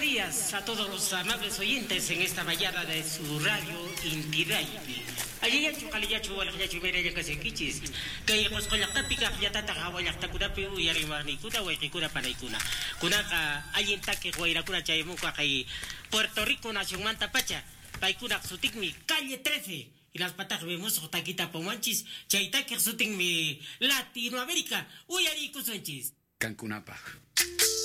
días a todos los amables oyentes en esta vallada de su radio Inti Raymi. Aliyachu, kaliyachu, walayachu, merayachu, kasekichis. Kaya koskolakapika, yatata, hawalaktakudapi, uyarimarnikuda, huayquikura, panaikuna. Kunaka, ayintake, huayrakuna, chayamuka, kay Puerto Rico, Nación Mantapacha, paikuna, sutikmi, calle 13. Y las patas vemos taquita pomanchis, chaitake, sutikmi, Latinoamérica, uyarikusonchis. Cancunapa.